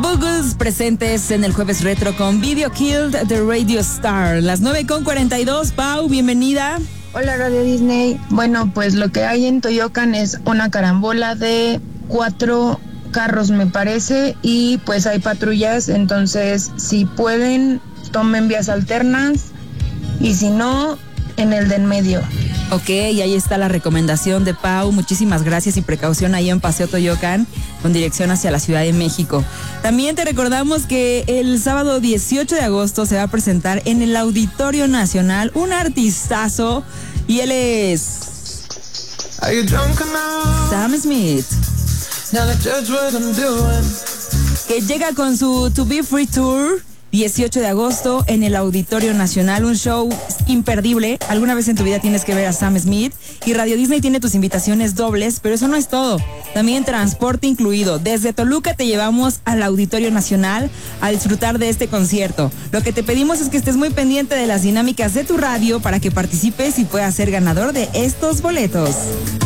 Buggles presentes en el Jueves Retro con Video Killed the Radio Star. Las 9:42. Pau, bienvenida. Hola Radio Disney. Bueno, pues lo que hay en Toyocan es una carambola de 4 carros, me parece, y pues hay patrullas, entonces si pueden, tomen vías alternas y si no, en el de en medio. Ok, y ahí está la recomendación de Pau. Muchísimas gracias y precaución ahí en Paseo Toyocan con dirección hacia la Ciudad de México. También te recordamos que el sábado 18 de agosto se va a presentar en el Auditorio Nacional un artistazo y él es Sam Smith, que llega con su To Be Free Tour 18 de agosto en el Auditorio Nacional, un show imperdible. Alguna vez en tu vida tienes que ver a Sam Smith y Radio Disney tiene tus invitaciones dobles, pero eso no es todo. También transporte incluido. Desde Toluca te llevamos al Auditorio Nacional a disfrutar de este concierto. Lo que te pedimos es que estés muy pendiente de las dinámicas de tu radio para que participes y puedas ser ganador de estos boletos.